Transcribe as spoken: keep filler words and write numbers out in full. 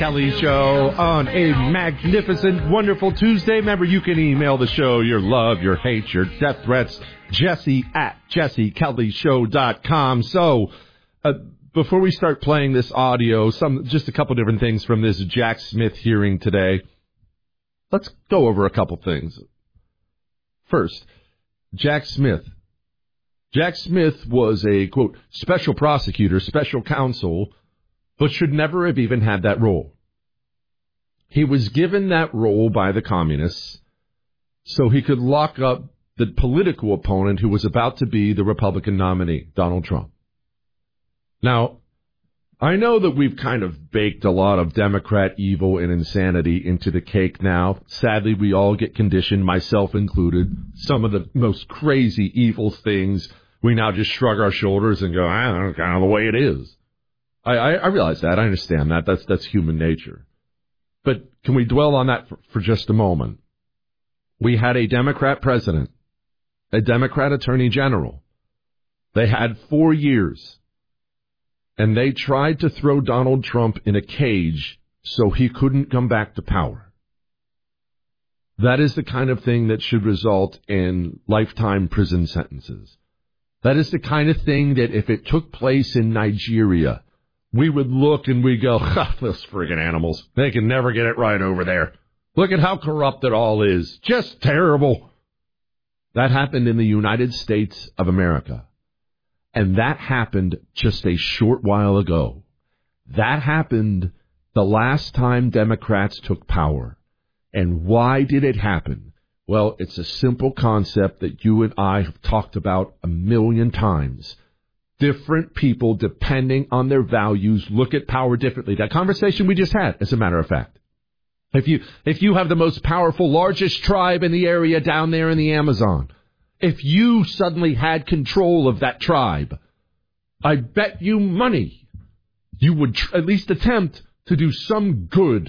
Kelly Show on a magnificent, wonderful Tuesday. Remember, you can email the show your love, your hate, your death threats, Jesse at jesse kelly show dot com. So, uh, before we start playing this audio, some just a couple different things from this Jack Smith hearing today. Let's go over a couple things. First, Jack Smith. Jack Smith was a, quote, special prosecutor, special counsel, but should never have even had that role. He was given that role by the communists so he could lock up the political opponent who was about to be the Republican nominee, Donald Trump. Now, I know that we've kind of baked a lot of Democrat evil and insanity into the cake now. Sadly, we all get conditioned, myself included. Some of the most crazy evil things, we now just shrug our shoulders and go, I don't know, kind of the way it is. I, I, I realize that. I understand that. That's that's human nature. But can we dwell on that for, for just a moment? We had a Democrat president, a Democrat attorney general. They had four years, and they tried to throw Donald Trump in a cage so he couldn't come back to power. That is the kind of thing that should result in lifetime prison sentences. That is the kind of thing that if it took place in Nigeria, we would look and we go, ha, those friggin' animals. They can never get it right over there. Look at how corrupt it all is. Just terrible. That happened in the United States of America. And that happened just a short while ago. That happened the last time Democrats took power. And why did it happen? Well, it's a simple concept that you and I have talked about a million times. Different people, depending on their values, look at power differently. That conversation we just had, as a matter of fact. If you if you have the most powerful, largest tribe in the area down there in the Amazon, if you suddenly had control of that tribe, I bet you money you would tr- at least attempt to do some good